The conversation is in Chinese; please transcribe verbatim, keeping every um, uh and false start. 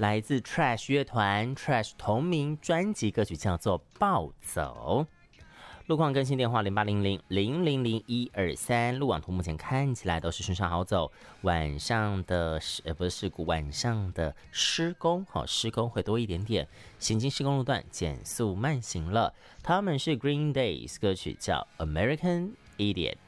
来自 Trash 乐团 Trash 同名专辑歌曲叫做《暴走》。路况更新电话零八零零零零零一二三，路网图目前看起来都是顺畅好走。晚上的呃不是事故，晚上的施工，好、哦、施工会多一点点，行经施工路段减速慢行了。他们是 Green Days， 歌曲叫 American Idiot。